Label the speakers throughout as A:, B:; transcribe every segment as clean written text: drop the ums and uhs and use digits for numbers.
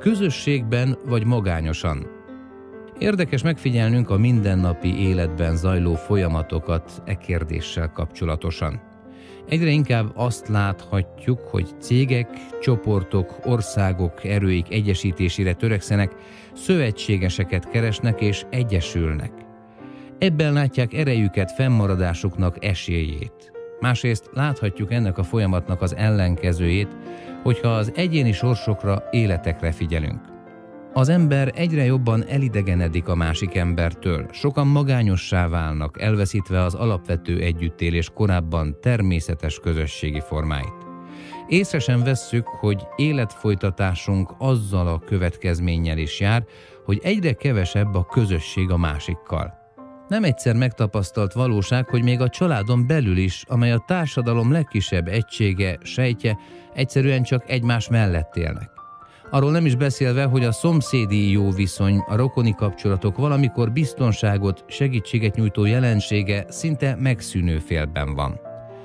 A: közösségben vagy magányosan? Érdekes megfigyelnünk a mindennapi életben zajló folyamatokat e kérdéssel kapcsolatosan. Egyre inkább azt láthatjuk, hogy cégek, csoportok, országok erőik egyesítésére törekszenek, szövetségeseket keresnek és egyesülnek. Ebben látják erejüket, fennmaradásuknak esélyét. Másrészt láthatjuk ennek a folyamatnak az ellenkezőjét, hogyha az egyéni sorsokra, életekre figyelünk. Az ember egyre jobban elidegenedik a másik embertől, sokan magányossá válnak, elveszítve az alapvető együttélés korábban természetes közösségi formáit. Észre sem vesszük, hogy életfolytatásunk azzal a következménnyel is jár, hogy egyre kevesebb a közösség a másikkal. Nem egyszer megtapasztalt valóság, hogy még a családon belül is, amely a társadalom legkisebb egysége, sejtje, egyszerűen csak egymás mellett élnek. Arról nem is beszélve, hogy a szomszédi jó viszony, a rokoni kapcsolatok valamikor biztonságot, segítséget nyújtó jelensége szinte megszűnő félben van.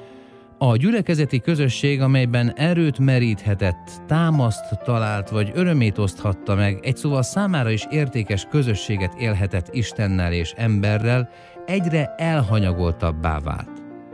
A: A gyülekezeti közösség, amelyben erőt meríthetett, támaszt talált vagy örömét oszthatta meg, egy szóval számára is értékes közösséget élhetett Istennel és emberrel, egyre elhanyagoltabbá vált.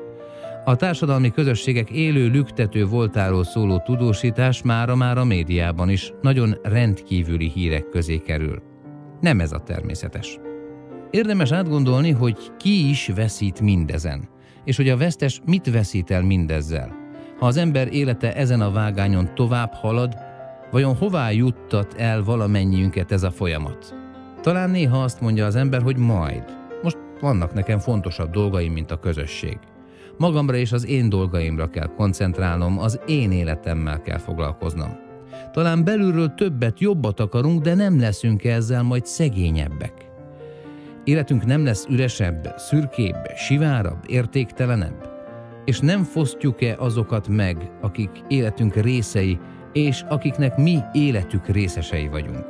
A: A társadalmi közösségek élő lüktető voltáról szóló tudósítás mára a médiában is nagyon rendkívüli hírek közé kerül. Nem ez a természetes. Érdemes átgondolni, hogy ki is veszít mindezen, és hogy a vesztes mit veszít el mindezzel. Ha az ember élete ezen a vágányon tovább halad, vajon hová juttat el valamennyiünket ez a folyamat? Talán néha azt mondja az ember, hogy majd. Most vannak nekem fontosabb dolgaim, mint a közösség. Magamra és az én dolgaimra kell koncentrálnom, az én életemmel kell foglalkoznom. Talán belülről többet, jobbat akarunk, de nem leszünk ezzel majd szegényebbek. Életünk nem lesz üresebb, szürkébb, sivárabb, értéktelenebb? És nem fosztjuk-e azokat meg, akik életünk részei, és akiknek mi életük részesei vagyunk?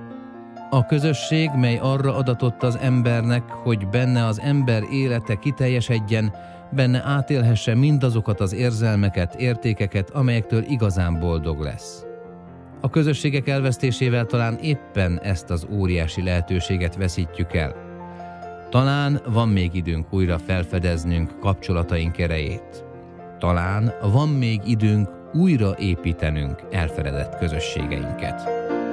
A: A közösség, mely arra adatott az embernek, hogy benne az ember élete kiteljesedjen, benne átélhesse mindazokat az érzelmeket, értékeket, amelyektől igazán boldog lesz. A közösségek elvesztésével talán éppen ezt az óriási lehetőséget veszítjük el. Talán van még időnk újra felfedeznünk kapcsolataink erejét. Talán van még időnk újra építenünk elfeledett közösségeinket.